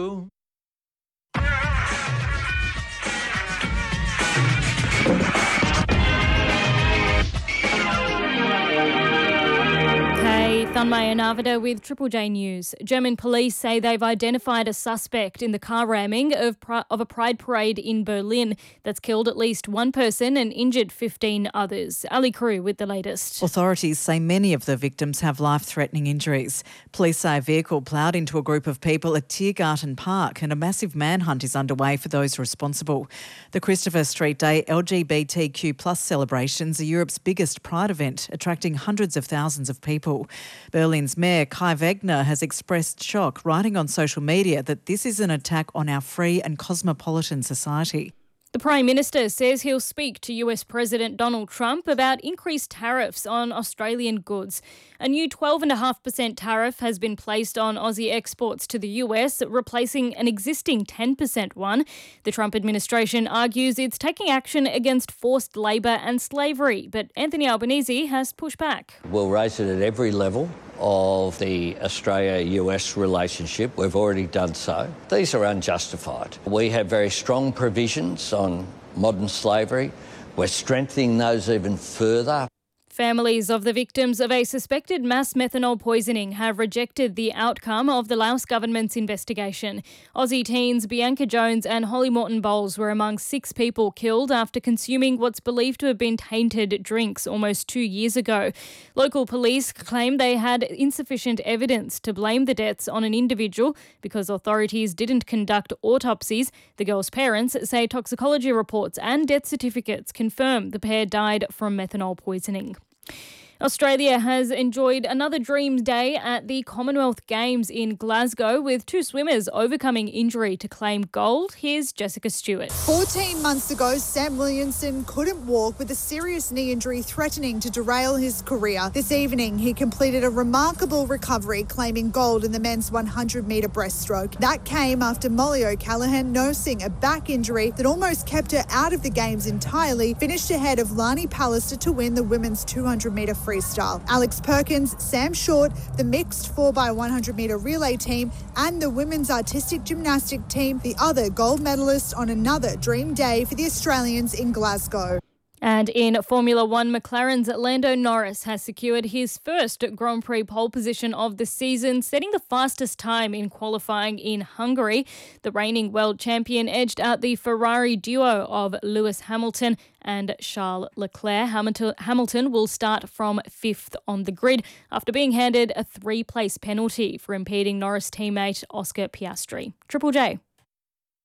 Thunmaya Narvada with Triple J News. German police say they've identified a suspect in the car ramming of a pride parade in Berlin that's killed at least one person and injured 15 others. Ali Crew with the latest. Authorities say many of the victims have life-threatening injuries. Police say a vehicle ploughed into a group of people at Tiergarten Park and a massive manhunt is underway for those responsible. The Christopher Street Day LGBTQ+ celebrations are Europe's biggest pride event, attracting hundreds of thousands of people. Berlin's Mayor Kai Wegner has expressed shock, writing on social media that this is an attack on our free and cosmopolitan society. The Prime Minister says he'll speak to US President Donald Trump about increased tariffs on Australian goods. A new 12.5% tariff has been placed on Aussie exports to the US, replacing an existing 10% one. The Trump administration argues it's taking action against forced labour and slavery, but Anthony Albanese has pushed back. We'll raise it at every level of the Australia-US relationship. We've already done so. These are unjustified. We have very strong provisions on modern slavery. We're strengthening those even further. Families of the victims of a suspected mass methanol poisoning have rejected the outcome of the Laos government's investigation. Aussie teens Bianca Jones and Holly Morton Bowles were among 6 people killed after consuming what's believed to have been tainted drinks almost 2 years ago. Local police claim they had insufficient evidence to blame the deaths on an individual because authorities didn't conduct autopsies. The girls' parents say toxicology reports and death certificates confirm the pair died from methanol poisoning. Australia has enjoyed another Dreams Day at the Commonwealth Games in Glasgow with 2 swimmers overcoming injury to claim gold. Here's Jessica Stewart. 14 months ago, Sam Williamson couldn't walk with a serious knee injury threatening to derail his career. This evening, he completed a remarkable recovery, claiming gold in the men's 100-metre breaststroke. That came after Molly O'Callaghan, nursing a back injury that almost kept her out of the Games entirely, finished ahead of Lani Pallister to win the women's 200-metre freestyle. Alex Perkins, Sam Short, the mixed 4x100 metre relay team and the women's artistic gymnastic team, the other gold medalists on another dream day for the Australians in Glasgow. And in Formula One, McLaren's Lando Norris has secured his first Grand Prix pole position of the season, setting the fastest time in qualifying in Hungary. The reigning world champion edged out the Ferrari duo of Lewis Hamilton and Charles Leclerc. Hamilton will start from 5th on the grid after being handed a 3-place penalty for impeding Norris teammate Oscar Piastri. Triple J.